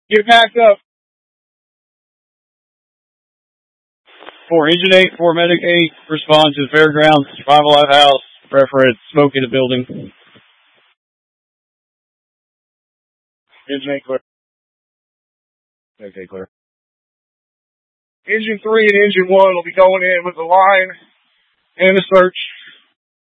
Get back up. 4 Engine 8, 4 Medic 8, respond to the Fairgrounds, Survival Lighthouse, reference, smoke in the building. Engine 8 clear. Okay, clear. Engine 3 and Engine 1 will be going in with the line and the search.